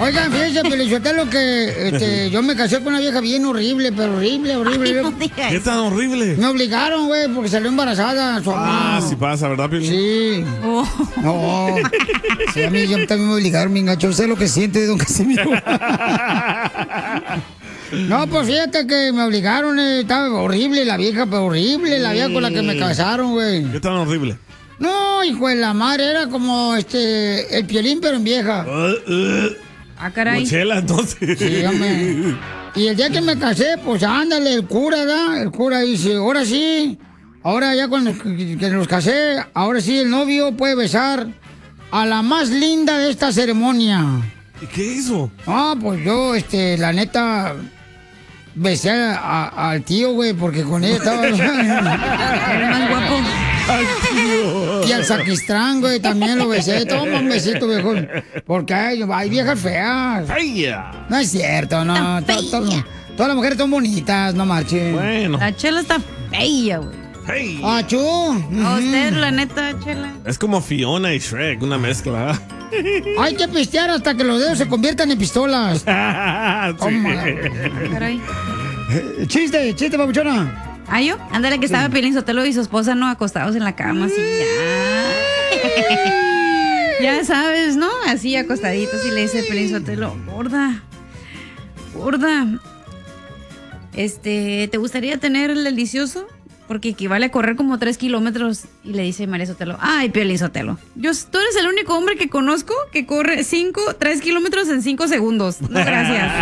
Oigan, fíjense, Pelizotelo, que yo me casé con una vieja bien horrible, pero horrible. Ay, no digas. ¿Qué tan horrible? Me obligaron, güey, porque salió embarazada. Sí pasa, ¿verdad, Piolín? Sí. Oh. No. Sí, a mí yo también me obligaron, mi gacho. Sé lo que siente, don Casimiro. No, pues fíjate que me obligaron, estaba horrible la vieja, pero horrible la vieja con la que me casaron, güey. ¿Qué tan horrible? No, hijo de la madre, era como el Piolín, pero en vieja. Ah, caray. Mochela, entonces. Sí, hombre. Y el día que me casé, pues ándale, el cura, ¿verdad? El cura dice, ahora sí, ahora ya cuando que nos casé, ahora sí el novio puede besar a la más linda de esta ceremonia. ¿Y qué hizo? Ah, pues yo, la neta, besé al tío, güey, porque con ella estaba... Era más guapo. Y al sacristán, güey, también lo besé. Toma un besito, viejo. Porque hay viejas feas. ¡Fea! No es cierto, no. Todas las mujeres son bonitas, no marchen. Bueno. La Chela está fea, güey. ¡Hey! ¡Achú! A usted, la neta, Chela. Es como Fiona y Shrek, una mezcla. Hay que pistear hasta que los dedos se conviertan en pistolas. Sí. Caray. Chiste, papuchona. ¿Ah, yo? Ándale, que estaba Piolín Sotelo y su esposa, ¿no? Acostados en la cama, así, ya. Ya sabes, ¿no? Así, acostaditos, y le dice Piolín Sotelo, gorda, ¿te gustaría tener el delicioso? Porque equivale a correr como 3 kilómetros. Y le dice María Sotelo, ay, Piolín Sotelo, tú eres el único hombre que conozco que corre 3 kilómetros en 5 segundos. No, gracias.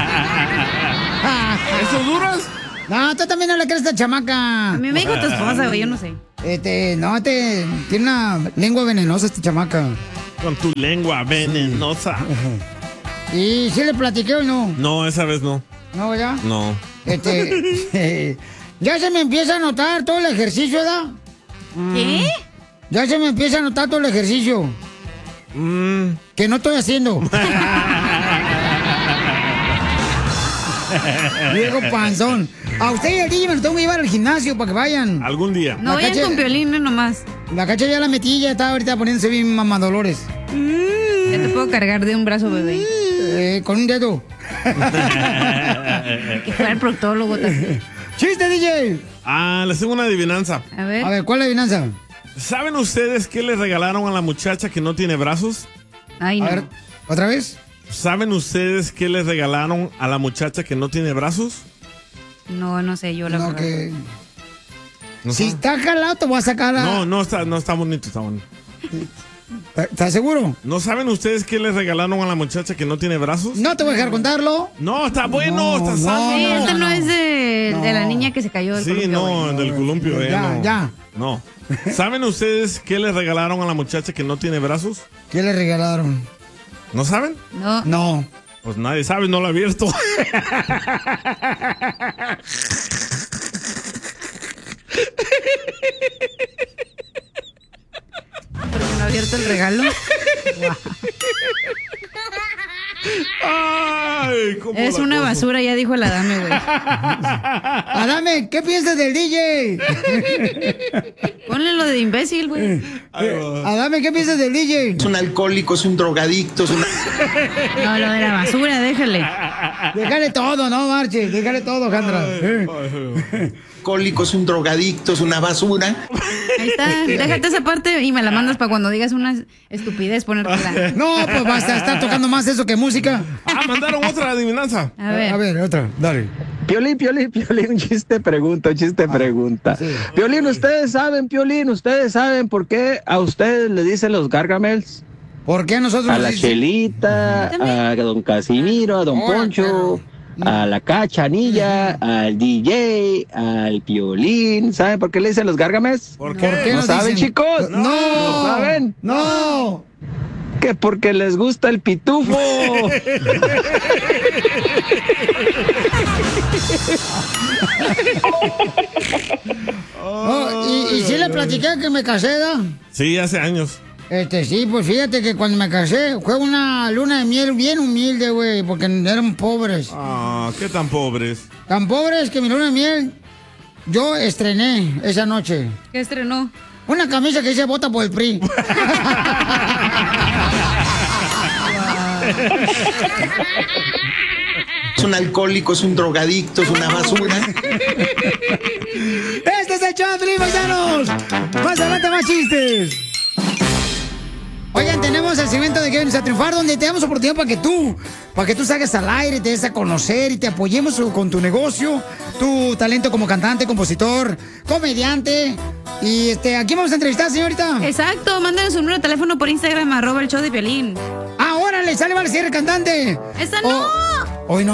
¿Eso duras? No, tú también no le crees a esta chamaca. A mí me dijo tu esposa, güey, yo no sé. Tiene una lengua venenosa esta chamaca. Con tu lengua venenosa. ¿Y si le platiqué o no? No, esa vez no. ¿No, ya? No. Ya se me empieza a notar todo el ejercicio, ¿verdad? ¿Qué? Ya se me empieza a notar todo el ejercicio. Que no estoy haciendo. Viejo panzón. A usted y al DJ me lo tengo que llevar al gimnasio para que vayan. Algún día. No vayan con Piolín, no nomás. La cacha ya la metí, ya está ahorita poniéndose bien mamadolores. Ya te puedo cargar de un brazo, bebé. Con un dedo. Que fuera el proctólogo también. ¡Chiste, DJ! Les tengo una adivinanza. A ver. A ver, ¿cuál es la adivinanza? ¿Saben ustedes qué le regalaron a la muchacha que no tiene brazos? Ay, no. A ver, ¿otra vez? ¿Saben ustedes qué le regalaron a la muchacha que no tiene brazos? No sé, yo la No, verdad. que... ¿No Si saben? está jalado, te voy a sacar a... No está bonito, está bonito. ¿Estás seguro? ¿No saben ustedes qué le regalaron a la muchacha que no tiene brazos? No te voy a dejar contarlo. No, está bueno, No, está no, sano. Sí, este no es de No. la niña que se cayó del Sí, columpio, no, güey. del columpio. Ya, no. ya. No. ¿Saben ustedes qué le regalaron a la muchacha que no tiene brazos? ¿Qué le regalaron? ¿No saben? No. No. Pues nadie sabe, no lo ha abierto. Porque no ha abierto el regalo. Ay, ¿cómo Es la una cosa? basura, ya dijo el Adame, güey. Adame, ¿qué piensas del DJ? Ponle lo de imbécil, güey. Adame, ¿qué piensas del DJ? Es un alcohólico, es un drogadicto, es una... No, lo de la basura, déjale. Déjale todo, no marche. Déjale todo, Jandra. alcohólico, es un drogadicto, es una basura. Ahí está, déjate esa parte y me la mandas para cuando digas una estupidez ponértela. No, pues basta, está tocando más eso que música. Mandaron otra adivinanza. A ver. A ver, otra, dale. Piolín, un chiste pregunta. Piolín, ustedes saben por qué a ustedes le dicen los Gargamels. ¿Por qué nosotros A nos la dicen? Chelita, a don Casimiro, a don Ahora, Poncho, a la Cachanilla, al DJ, al Piolín. ¿Saben por qué le dicen los Gargamels? ¿Por ¿Por qué qué? ¿No nos saben, dicen? chicos? No. ¿No saben? No. Que porque les gusta el pitufo. Y sí le platiqué que me casé, ¿da? Sí, hace años. Sí, pues fíjate que cuando me casé fue una luna de miel bien humilde, güey, porque eran pobres. Ah, qué tan pobres. Tan pobres que mi luna de miel yo estrené esa noche. ¿Qué estrenó? Una camisa que dice vota por el PRI. Es un alcohólico, es un drogadicto, es una basura. Este es el show de Piolín, paisanos. Más adelante, más chistes. Oigan, tenemos el segmento de Que Vienes a Triunfar, donde te damos oportunidad para que tú salgas al aire, te des a conocer y te apoyemos con tu negocio, tu talento como cantante, compositor, comediante. Y aquí vamos a entrevistar, señorita. Exacto, mándenos un número de teléfono por Instagram, @el show de Piolín. Ah, órale, sale, vale, si eres cantante. ¡Esa no!